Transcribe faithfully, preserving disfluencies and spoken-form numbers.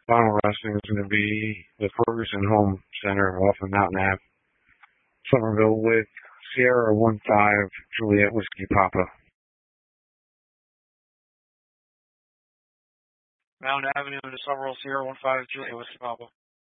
Final resting is going to be the Ferguson Home Center off of Mountain Ave, Somerville, with Sierra one five Juliet Whiskey Papa. Mountain Avenue to Somerville, Sierra one five Juliet Whiskey Papa.